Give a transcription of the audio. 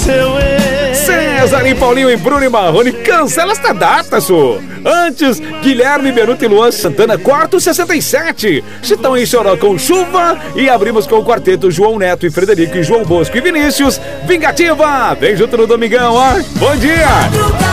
César e Paulinho e Bruno e Marrone, cancela esta data, su. Antes, Guilherme, Benuto e Luan Santana, quarto 67. Chitão em Choró com Chuva. E abrimos com o quarteto João Neto e Frederico e João Bosco e Vinícius. Vingativa, vem junto no Domingão, ó. Bom dia.